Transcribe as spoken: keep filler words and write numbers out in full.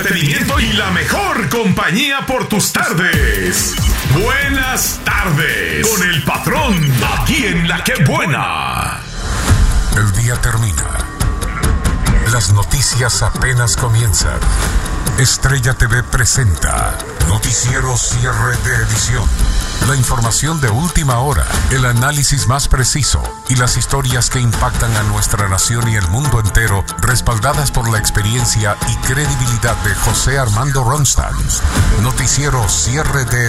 Entretenimiento y la mejor compañía por tus tardes. Buenas tardes con el patrón aquí en La Que Buena. El día termina. Las noticias apenas comienzan. Estrella T V presenta Noticiero Cierre de Edición. La información de última hora, el análisis más preciso y las historias que impactan a nuestra nación y el mundo entero, respaldadas por la experiencia y credibilidad de José Armando Ronstadt. Noticiero Cierre de